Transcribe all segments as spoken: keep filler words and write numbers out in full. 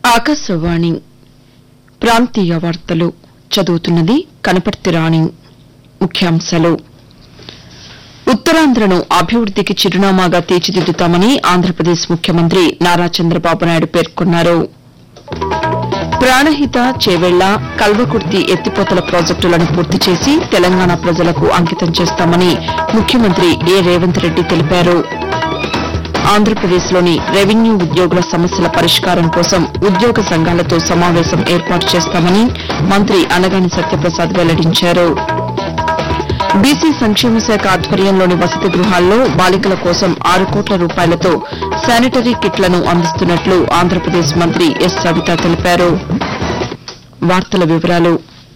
ఆకాశవాణి ప్రాంతీయ వార్తలు చదువుతున్నది కనపర్తి రాణి. ముఖ్యాంశాలు. ఉత్తరాంధ్రను అభివృద్దికి చిరునామాగా తీర్చిదిద్దుతామని ఆంధ్రప్రదేశ్ ముఖ్యమంత్రి నారా చంద్రబాబు నాయుడు పేర్కొన్నారు. ప్రాణహిత, చేవెళ్ల, కల్వకుర్తి ఎత్తిపోతల ప్రాజెక్టులను పూర్తి చేసి తెలంగాణ ప్రజలకు అంకితం చేస్తామని ముఖ్యమంత్రి ఏ రేవంత్ రెడ్డి తెలిపారు. ఆంధ్రప్రదేశ్లోని రెవెన్యూ ఉద్యోగుల సమస్యల పరిష్కారం కోసం ఉద్యోగ సంఘాలతో సమావేశం ఏర్పాటు చేస్తామని మంత్రి అనగాని సత్యప్రసాద్ వెల్లడించారు. బీసీ సంక్షేమ శాఖ ఆధ్వర్యంలోని వసతి గృహాల్లో బాలికల కోసం ఆరు కోట్ల రూపాయలతో శానిటరీ కిట్లను అందిస్తున్నట్లు ఆంధ్రప్రదేశ్ మంత్రి ఎస్ సవిత తెలిపారు. వార్తల వివరాలు.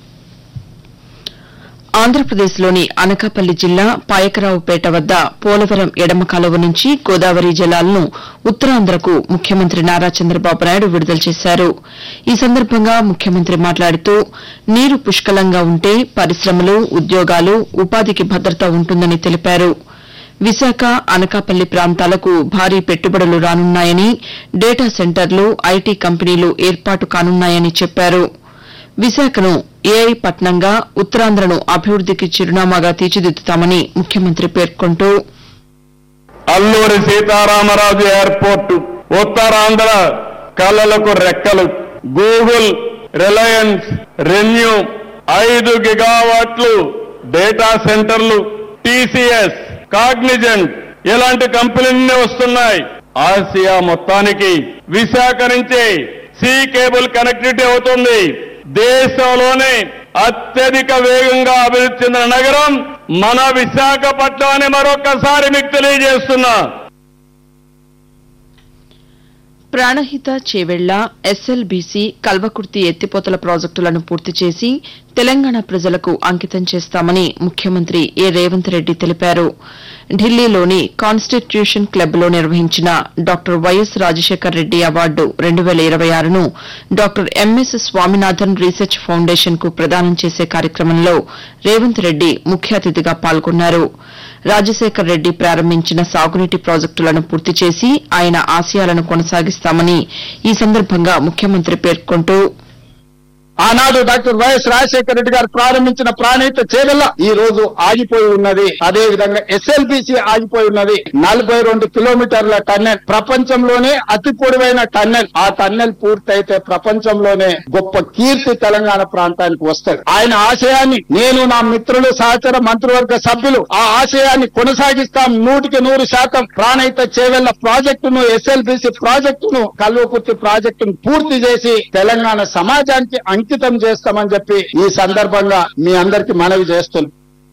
ఆంధ్రప్రదేశ్లోని అనకాపల్లి జిల్లా పాయకరావుపేట వద్ద పోలవరం ఎడమ కాలువ నుంచి గోదావరి జలాలను ఉత్తరాంధ్రకు ముఖ్యమంత్రి నారా చంద్రబాబు నాయుడు విడుదల చేశారు. ఈ సందర్భంగా ముఖ్యమంత్రి మాట్లాడుతూ నీరు పుష్కలంగా ఉంటే పరిశ్రమలు, ఉద్యోగాలు, ఉపాధికి భద్రత ఉంటుందని తెలిపారు. విశాఖ, అనకాపల్లి ప్రాంతాలకు భారీ పెట్టుబడులు రానున్నాయని, డేటా సెంటర్లు, ఐటీ కంపెనీలు ఏర్పాటు కానున్నాయని చెప్పారు. విశాఖను ఏఐ పట్నంగా, ఉత్తరాంధ్రను అభివృద్దికి చిరునామాగా తీర్చిదిద్దుతామని ముఖ్యమంత్రి పేర్కొంటూ అల్లూరి సీతారామరాజు ఎయిర్పోర్టు ఉత్తరాంధ్ర కళలకు రెక్కలు. గూగుల్, రిలయన్స్, రెన్యూ ఐదు గిగావాట్లు డేటా సెంటర్లు, టీసీఎస్, కాగ్నిజెంట్ ఇలాంటి కంపెనీలన్నీ వస్తున్నాయి. ఆసియా మొత్తానికి విశాఖ నుంచి సీ కేబుల్ కనెక్టివిటీ అవుతుంది. దేశంలోనే అత్యధిక వేగంగా అభివృద్ధి చెందిన నగరం మన విశాఖపట్నం అని మరొకసారి మీకు తెలియజేస్తున్నా. ప్రాణహిత, చేవెళ్ల, ఎస్ఎల్బీసీ, కల్వకుర్తి ఎత్తిపోతల ప్రాజెక్టులను పూర్తి చేసి తెలంగాణ ప్రజలకు అంకితం చేస్తామని ముఖ్యమంత్రి ఏ రేవంత్ రెడ్డి తెలిపారు. ఢిల్లీలోని కాన్స్టిట్యూషన్ క్లబ్లో నిర్వహించిన doctor YS Rajasekhar Reddy award రెండు వేల ఇరవై ఆరును doctor MS Swaminathan research foundation కు ప్రదానం చేసే కార్యక్రమంలో రేవంత్ రెడ్డి ముఖ్య అతిథిగా పాల్గొన్నారు. రాజశేఖర్ రెడ్డి ప్రారంభించిన సాగునీటి ప్రాజెక్టులను పూర్తి చేసి ఆయన ఆశయాలను కొనసాగిస్తామని ఈ సందర్భంగా ముఖ్యమంత్రి పేర్కొంటూ ఆనాడు డాక్టర్ వైఎస్ రాజశేఖర రెడ్డి గారు ప్రారంభించిన ప్రాణహిత చేవెళ్ల ఈ రోజు ఆగిపోయి ఉన్నది. అదే విధంగా ఎస్ఎల్బీసీ ఆగిపోయి ఉన్నది. నలభై రెండు కిలోమీటర్ల టన్నెల్, ప్రపంచంలోనే అతి పొడవైన టన్నెల్. ఆ టన్నెల్ పూర్తయితే ప్రపంచంలోనే గొప్ప కీర్తి తెలంగాణ ప్రాంతానికి వస్తుంది. ఆయన ఆశయాన్ని నేను, నా మిత్రులు, సహచర మంత్రివర్గ సభ్యులు ఆ ఆశయాన్ని కొనసాగిస్తాం. నూటికి నూరు శాతం ప్రాణహిత చేవెళ్ల ప్రాజెక్టును, ఎస్ఎల్బీసీ ప్రాజెక్టును, కల్వకుర్తి ప్రాజెక్టును పూర్తి చేసి తెలంగాణ సమాజానికి అంకితం చేస్తామని చెప్పి ఈ సందర్భంగా మీ అందరికీ మనవి చేస్తున్నాం.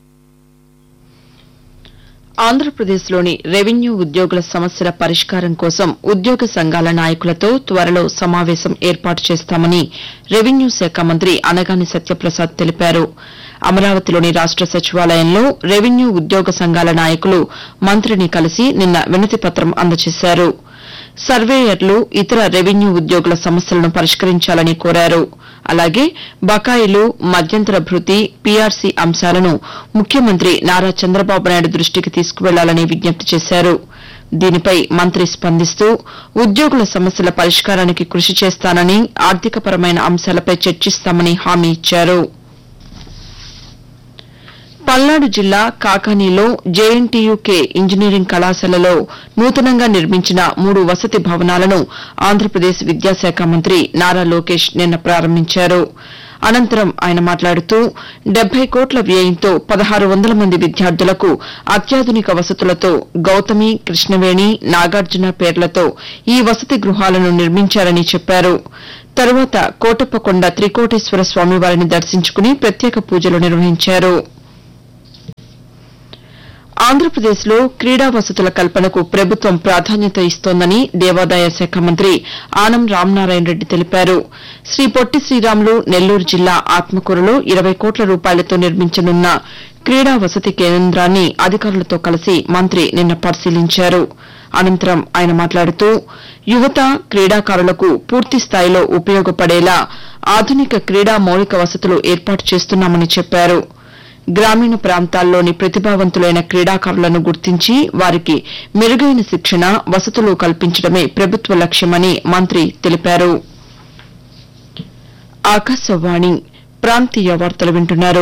ఆంధ్రప్రదేశ్లోని రెవెన్యూ ఉద్యోగుల సమస్యల పరిష్కారం కోసం ఉద్యోగ సంఘాల నాయకులతో త్వరలో సమావేశం ఏర్పాటు చేస్తామని రెవెన్యూ శాఖ మంత్రి అనగాని సత్యప్రసాద్ తెలిపారు. అమరావతిలోని రాష్ట సచివాలయంలో రెవెన్యూ ఉద్యోగ సంఘాల నాయకులు మంత్రిని కలిసి నిన్న వినతిపత్రం అందజేశారు. సర్వేయర్లు, ఇతర రెవెన్యూ ఉద్యోగుల సమస్యలను పరిష్కరించాలని కోరారు. అలాగే బకాయిలు, మధ్యంతర భృతి, పీఆర్సీ అంశాలను ముఖ్యమంత్రి నారా చంద్రబాబు నాయుడు దృష్టికి తీసుకువెళ్లాలని విజ్ఞప్తి చేశారు. దీనిపై మంత్రి స్పందిస్తూ ఉద్యోగుల సమస్యల పరిష్కారానికి కృషి చేస్తానని, ఆర్థికపరమైన అంశాలపై చర్చిస్తామని హామీ ఇచ్చారు. పల్నాడు జిల్లా కాకానీలో జేఎన్టీయూకే ఇంజనీరింగ్ కళాశాలలో నూతనంగా నిర్మించిన మూడు వసతి భవనాలను ఆంధ్రప్రదేశ్ విద్యాశాఖ మంత్రి నారా లోకేష్ నిన్న ప్రారంభించారు. అనంతరం ఆయన మాట్లాడుతూ డెబ్బై కోట్ల వ్యయంతో పదహారు వందల మంది విద్యార్థులకు అత్యాధునిక వసతులతో గౌతమి, కృష్ణవేణి, నాగార్జున పేర్లతో ఈ వసతి గృహాలను నిర్మించారని చెప్పారు. తరువాత కోటప్పకొండ త్రికోటేశ్వర స్వామివారిని దర్శించుకుని ప్రత్యేక పూజలు నిర్వహించారు. ఆంధ్రప్రదేశ్లో క్రీడా వసతుల కల్పనకు ప్రభుత్వం ప్రాధాన్యత ఇస్తోందని దేవాదాయ శాఖ మంత్రి ఆనం రామనారాయణ రెడ్డి తెలిపారు. శ్రీ పొట్టి శ్రీరాములు నెల్లూరు జిల్లా ఆత్మకూరులో ఇరవై కోట్ల రూపాయలతో నిర్మించనున్న క్రీడా వసతి కేంద్రాన్ని అధికారులతో కలిసి మంత్రి నిన్న పరిశీలించారు. అనంతరం ఆయన మాట్లాడుతూ యువత, క్రీడాకారులకు పూర్తిస్థాయిలో ఉపయోగపడేలా ఆధునిక క్రీడా మౌలిక వసతులు ఏర్పాటు చేస్తున్నామని చెప్పారు. గ్రామీణ ప్రాంతాల్లోని ప్రతిభావంతులైన క్రీడాకారులను గుర్తించి వారికి మెరుగైన శిక్షణ, వసతులు కల్పించడమే ప్రభుత్వ లక్ష్యమని మంత్రి తెలిపారు. ఆకాశవాణి ప్రాంతీయ వార్తలు వింటున్నారు.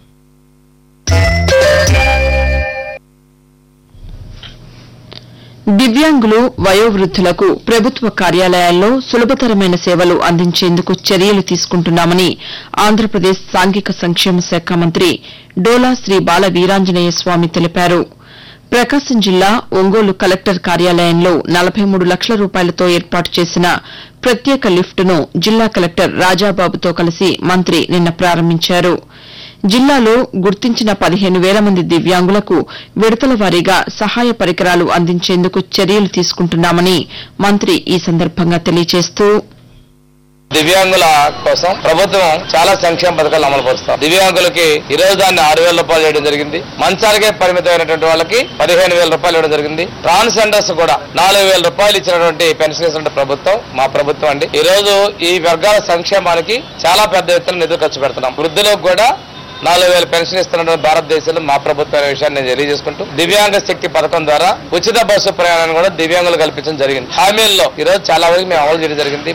దివ్యాంగులు వయోవృద్దులకు ప్రభుత్వ కార్యాలయాల్లో సులభతరమైన సేవలు అందించేందుకు చర్యలు తీసుకుంటున్నామని ఆంధ్రప్రదేశ్ సాంఘిక సంక్షేమ శాఖ మంత్రి డోలా శ్రీ బాల వీరాంజనేయ స్వామి తెలిపారు. ప్రకాశం జిల్లా ఒంగోలు కలెక్టర్ కార్యాలయంలో నలభై మూడు లక్షల రూపాయలతో ఏర్పాటు చేసిన ప్రత్యేక లిఫ్టును జిల్లా కలెక్టర్ రాజాబాబుతో కలిసి మంత్రి నిన్న ప్రారంభించారు. జిల్లాలో గుర్తించిన పదిహేను వేల మంది దివ్యాంగులకు విడతల వారీగా సహాయ పరికరాలు అందించేందుకు చర్యలు తీసుకుంటున్నామని మంత్రి ఈ సందర్భంగా తెలియజేస్తూ, దివ్యాంగుల కోసం ప్రభుత్వం చాలా సంక్షేమ పథకాలు అమలు పరుస్తాం. దివ్యాంగులకి ఈ రోజు దాన్ని ఆరు వేల రూపాయలు చేయడం జరిగింది. మంచాలకే పరిమితమైనటువంటి వాళ్ళకి పదిహేను వేల రూపాయలు ఇవ్వడం జరిగింది. ట్రాన్స్జెండర్స్ కూడా నాలుగు వేల రూపాయలు ఇచ్చినటువంటి పెన్షన్ ఇస్తున్న ప్రభుత్వం మా ప్రభుత్వం అండి. ఈ రోజు ఈ వర్గాల సంక్షేమానికి చాలా పెద్ద ఎత్తున నిధులు ఖర్చు పెడుతున్నాం. వృద్ధులకు కూడా నాలుగు వేల పెన్షన్ ఇస్తున్న భారతదేశంలో మా ప్రభుత్వం అనే విషయాన్ని నేను తెలియజేసుకుంటూ, దివ్యాంగ శక్తి పథకం ద్వారా ఉచిత బస్సు ప్రయాణాన్ని కూడా దివ్యాంగులు కల్పించడం జరిగింది. హామీల్లో ఈ రోజు చాలా వరకు మేము అమలు చేయడం జరిగింది.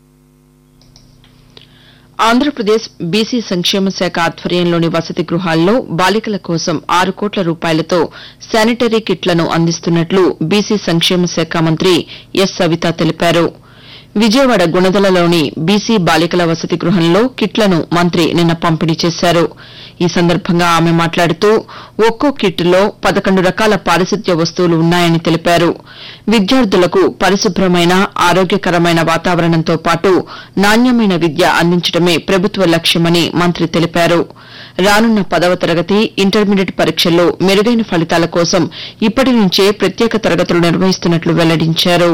ఆంధ్రప్రదేశ్ బీసీ సంక్షేమ శాఖ ఆధ్వర్యంలోని వసతి గృహాల్లో బాలికల కోసం ఆరు కోట్ల రూపాయలతో శానిటరీ కిట్లను అందిస్తున్నట్లు బీసీ సంక్షేమ శాఖ మంత్రి ఎస్ సవిత తెలిపారు. విజయవాడ గుణదలలోని బీసీ బాలికల వసతి గృహంలో కిట్లను మంత్రి నిన్న పంపిణీ చేశారు. ఈ సందర్భంగా ఆమె మాట్లాడుతూ, ఒక్కో కిట్లో పదకొండు రకాల పారిశుద్ధ్య వస్తువులు ఉన్నాయని తెలిపారు. విద్యార్థులకు పరిశుభ్రమైన ఆరోగ్యకరమైన వాతావరణంతో పాటు నాణ్యమైన విద్య అందించడమే ప్రభుత్వ లక్ష్యమని మంత్రి తెలిపారు. రానున్న పదవ తరగతి ఇంటర్మీడియట్ పరీక్షల్లో మెరుగైన ఫలితాల కోసం ఇప్పటి నుంచే ప్రత్యేక తరగతులు నిర్వహిస్తున్నట్లు వెల్లడించారు.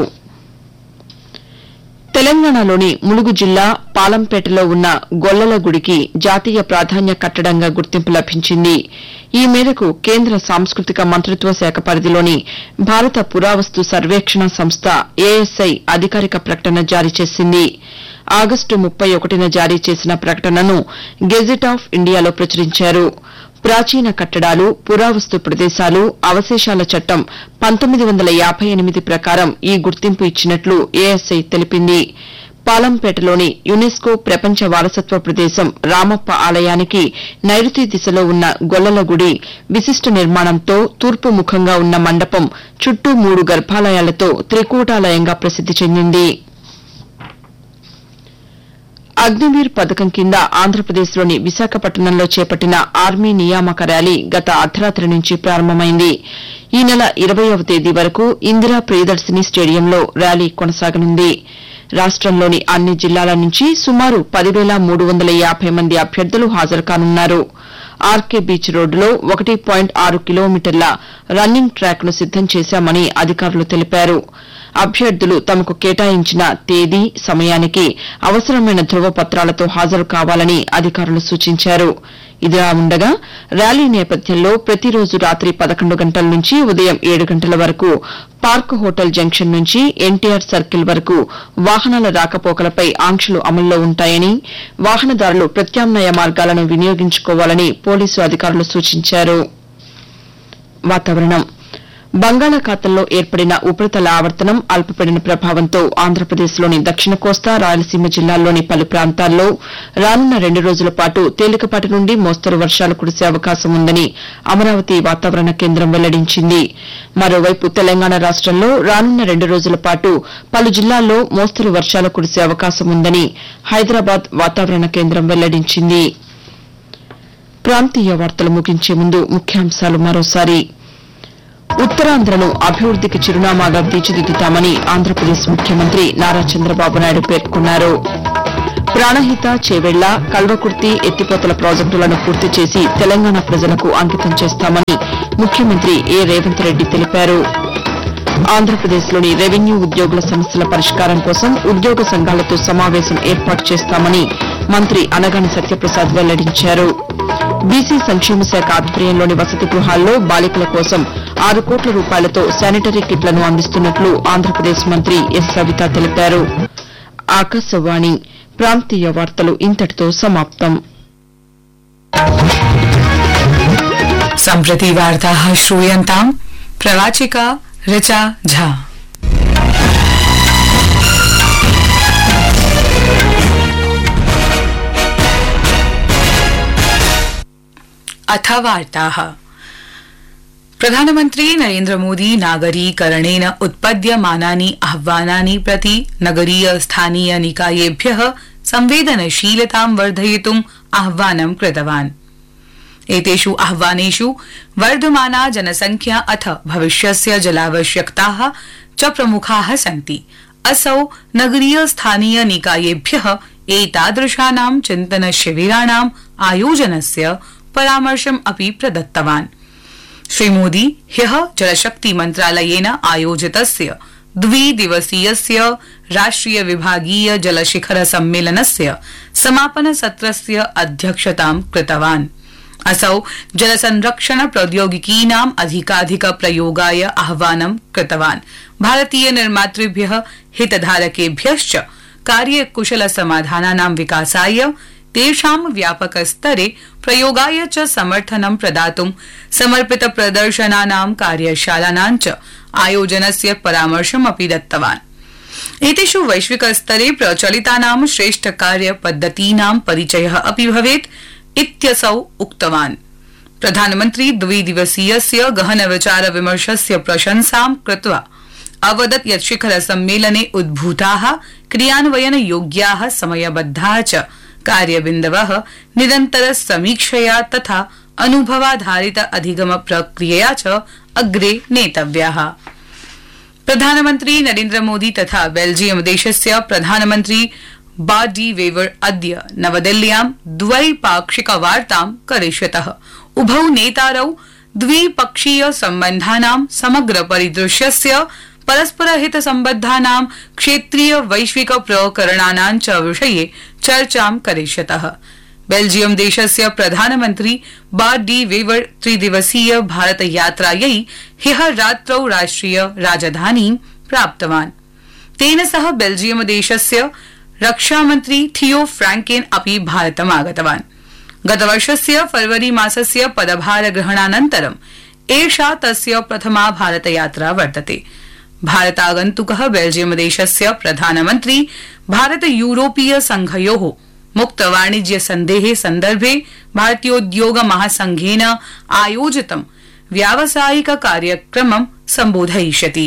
తెలంగాణలోని ములుగు జిల్లా పాలంపేటలో ఉన్న గొల్లల గుడికి జాతీయ ప్రాధాన్య కట్టడంగా గుర్తింపు లభించింది. ఈ మేరకు కేంద్ర సాంస్కృతిక మంత్రిత్వ శాఖ పరిధిలోని భారత పురావస్తు సర్వేక్షణ సంస్థ ఏఎస్ఐ అధికారిక ప్రకటన జారీ చేసింది. ఆగస్టు ముప్పై ఒకటిన జారీ చేసిన ప్రకటనను గెజిట్ ఆఫ్ ఇండియాలో ప్రచురించారు. ప్రాచీన కట్టడాలు, పురావస్తు ప్రదేశాలు, అవశేషాల చట్టం పంతొమ్మిది వందల యాబై ఎనిమిది ప్రకారం ఈ గుర్తింపు ఇచ్చినట్లు ఏఎస్ఐ తెలిపింది. పాలంపేటలోని యునెస్కో ప్రపంచ వారసత్వ ప్రదేశం రామప్ప ఆలయానికి నైరుతి దిశలో ఉన్న గొల్లల గుడి విశిష్ట నిర్మాణంతో తూర్పు ముఖంగా ఉన్న మండపం చుట్టూ మూడు గర్భాలయాలతో త్రికూటాలయంగా ప్రసిద్ది చెందింది. అగ్నివీర్ పథకం కింద ఆంధ్రప్రదేశ్లోని విశాఖపట్నంలో చేపట్టిన ఆర్మీ నియామక ర్యాలీ గత అర్ధరాత్రి నుంచి ప్రారంభమైంది. ఈ నెల ఇరవైవ తేదీ వరకు ఇందిరా ప్రియదర్శిని స్టేడియంలో ర్యాలీ కొనసాగనుంది. రాష్టంలోని అన్ని జిల్లాల నుంచి సుమారు పదివేల మూడు వందల యాబై మంది అభ్యర్థులు హాజరు కానున్నారు. ఆర్కే బీచ్ రోడ్డులో ఒకటి పాయింట్ ఆరు కిలోమీటర్ల రన్నింగ్ ట్రాక్ను సిద్దం చేశామని అధికారులు తెలిపారు. అభ్యర్థులు తమకు కేటాయించిన తేదీ, సమయానికి అవసరమైన ధృవపత్రాలతో హాజరు కావాలని అధికారులు సూచించారు. ఇదిలా ఉండగా ర్యాలీ నేపథ్యంలో ప్రతిరోజు రాత్రి పదకొండు గంటల నుంచి ఉదయం ఏడు గంటల వరకు పార్క్ హోటల్ జంక్షన్ నుంచి ఎన్టీఆర్ సర్కిల్ వరకు వాహనాల రాకపోకలపై ఆంక్షలు అమల్లో ఉంటాయని, వాహనదారులు ప్రత్యామ్నాయ మార్గాలను వినియోగించుకోవాలని పోలీసు అధికారులు సూచించారు. వాతావరణం. బంగాళాఖాతంలో ఏర్పడిన ఉపరితల ఆవర్తనం అల్పపీడన ప్రభావంతో ఆంధ్రప్రదేశ్లోని దక్షిణ కోస్తా, రాయలసీమ జిల్లాల్లోని పలు ప్రాంతాల్లో రానున్న రెండు రోజుల పాటు తేలికపాటి నుండి మోస్తరు వర్షాలు కురిసే అవకాశం ఉందని అమరావతి వాతావరణ కేంద్రం వెల్లడించింది. మరోవైపు తెలంగాణ రాష్టంలో రానున్న రెండు రోజుల పాటు పలు జిల్లాల్లో మోస్తరు వర్షాలు కురిసే అవకాశం ఉందని హైదరాబాద్ వాతావరణ కేంద్రం వెల్లడించింది. ప్రాంతీయ వార్తలు ముగించే ముందు ముఖ్యాంశాలు మరోసారి. ఉత్తరాంధ్రను అభివృద్దికి చిరునామాగా తీర్చిదిద్దుతామని ఆంధ్రప్రదేశ్ ముఖ్యమంత్రి నారా చంద్రబాబు నాయుడు పేర్కొన్నారు. ప్రాణహిత, చేవెళ్ల, కల్వకుర్తి ఎత్తిపోతల ప్రాజెక్టులను పూర్తి చేసి తెలంగాణ ప్రజలకు అంకితం చేస్తామని ముఖ్యమంత్రి ఏ రేవంత్ రెడ్డి తెలిపారు. ఆంధ్రప్రదేశ్లోని రెవెన్యూ ఉద్యోగుల సమస్యల పరిష్కారం కోసం ఉద్యోగ సంఘాలతో సమావేశం ఏర్పాటు చేస్తామని మంత్రి అనగాని సత్యప్రసాద్ వెల్లడించారు. బీసీ సంక్షేమ శాఖ ఆధ్వర్యంలోని వసతి గృహాల్లో బాలికల కోసం ఆరు కోట్ల రూపాయలతో శానిటరీ కిట్లను అందిస్తున్నట్లు ఆంధ్రప్రదేశ్ మంత్రి ఎస్ సవిత తెలిపారు. ఆకాశవాణి ప్రాంతీయ వార్తలు ఇంతటితో సమాప్తం. सम्प्रति वार्ताः श्रूयन्ताम् प्रवाचिका ऋचा झा। अथ वार्ताः। प्रधानमन्त्री नरेन्द्र मोदी नागरीकरणेन उत्पद्यमानानि आह्वानानि प्रति नगरीय स्थानीय निकायेभ्यः संवेदनशीलतां वर्धयितुम् आह्वानं कृतवान्। एतेषु आह्वानेषु वर्धमाना जनसंख्या अथ भविष्यस्य जलावश्यकताः च प्रमुखाः सन्ति। असौ नगरीय स्थानीय निकायेभ्यः एतादृशानां चिन्तन शिबिराणाम् आयोजनस्य परामर्शम् अपि प्रदत्तवान्। श्रीमोदी ह्यः जलशक्ति मन्त्रालयेन आयोजितस्य द्विदिवसीयस्य राष्ट्रिय विभागीय जलशिखर सम्मेलनस्य समापन सत्रस्य अध्यक्षतां कृतवान्। असौ जलसंरक्षण प्रौद्योगिकीनाम् अधिकाधिक प्रयोगाय आह्वानं कृतवान्। भारतीय निर्मातृभ्यः हितधारकेभ्यश्च कार्यकुशल समाधानानां विकासाय तेषां व्यापक स्तरे प्रयोगाय च समर्थनं प्रदातुं समर्पित प्रदर्शनानां कार्यशालानां च आयोजनस्य परामर्शमपि दत्तवान्। एतेषु वैश्विक स्तरे प्रचलितानां श्रेष्ठ कार्य पद्धतीनां परिचयः अपि भवेत् इत्यसौ उक्तवान्। प्रधानमन्त्री द्विदिवसीयस्य गहन विचार विमर्शस्य प्रशंसां कृत्वा अवदत् यत् शिखर सम्मेलने उद्भूताः क्रियान्वयन योग्याः समयबद्धाः च कार्यबिन्दवः निरन्तर समीक्षया तथा अनुभवाधारित अधिगम प्रक्रियया च अग्रे नेतव्याः। प्रधानमन्त्री नरेन्द्र मोदी तथा बेल्जियम देशस्य प्रधानमन्त्री बाडी वेवर अद्य नवदिल्ल्यां द्वैपाक्षिक वार्तां करिष्यतः। उभौ नेतारौ द्विपक्षीय सम्बन्धानां समग्र परिदृश्यस्य परस्पर हित सम्बद्धानां क्षेत्रीय वैश्विक प्रकरणानां च विषये चर्चां करिष्यतः। बेल्जियम देशस्य प्रधानमन्त्री बाडी वेवर त्रिदिवसीय भारत यात्रायै ह्यः रात्रौ राष्ट्रिय राजधानीं प्राप्तवान्। तेन सह बेल्जियम देशस्य रक्षामन्त्री थियो फ्रांकेन अपि भारतम् आगतवान्। गतवर्षस्य फरवरी मासस्य पदभार ग्रहणानन्तरम् एषा तस्य प्रथमा भारत यात्रा वर्तते। भारतागन्तुकः बेल्जियम देशस्य प्रधानमन्त्री भारत यूरोपीय संघयोः मुक्त वाणिज्य सन्धेः सन्दर्भे भारतीयोद्योग महासंघेन आयोजितं व्यावसायिक कार्यक्रमं सम्बोधयिष्यति।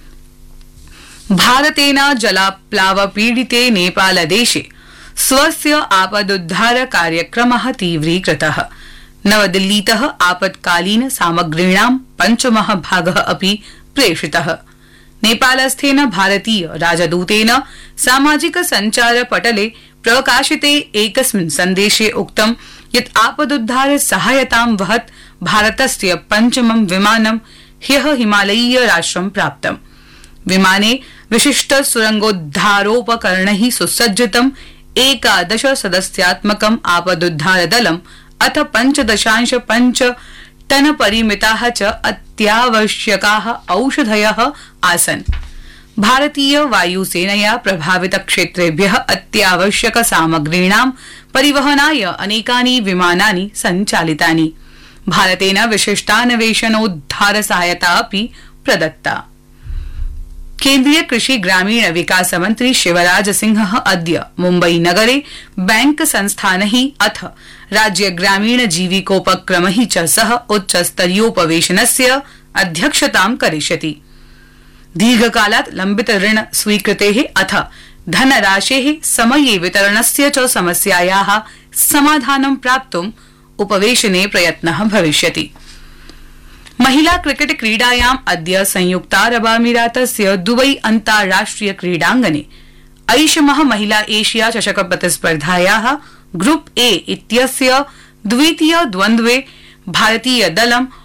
भारतेन जलाप्लाव पीडिते नेपालदेशे स्वस्य आपदुद्धार कार्यक्रमः तीव्रीकृतः। नवदिल्लीतः आपत्कालीन सामग्रीणां पञ्चमः भागः अपि प्रेषितः। नेपालस्थेन भारतीय राजदूतेन सामाजिक सञ्चार पटले प्रकाशिते एकस्मिन् सन्देशे उक्तं यत् आपदुद्धार सहायतां वहत् भारतस्य पञ्चमं विमानं ह्यः हिमालयीय राष्ट्रं प्राप्तम्। विमाने विशिष्ट सुरंगोद्धारोपकरणैः सुसज्जितम् एकादश सदस्यात्मकम् आपदुद्धार दलम् अथ पञ्चदशांश पञ्च टन परिमिताः च अत्यावश्यकाः औषधयः आसन्। भारतीय वायुसेनया प्रभावित क्षेत्रेभ्यः अत्यावश्यक सामग्रीणां परिवहनाय अनेकानि विमानानि सञ्चालितानि। भारतेन विशिष्टान्वेषणोद्धार सहायता अपि प्रदत्ता। केन्द्रीय कृषि ग्रामीण विकास मंत्री शिवराज सिंह अद्य मुम्बई नगरे बैंक संस्थानैः अथ राज्य ग्रामीण जीविकोपक्रमैः च सह उच्चस्तरीयोपवेशनस्य अध्यक्षतां करिष्यति। दीर्घकालात् लम्बित ऋण स्वीकृतेः अथ धनराशेः समये वितरणस्य च समस्यायाः समाधानं प्राप्तुम् उपवेशने प्रयत्नः भविष्यति। महिला क्रिकेट क्रीडायाम् अद्य संयुक्तारबामीरातस्य दुबई अन्ताराष्ट्रिय क्रीडाङ्गणे ऐषमः महिला एशिया चषक प्रतिस्पर्धायाः ग्रुप ए इत्यस्य द्वितीय द्वन्द्वे भारतीय दलं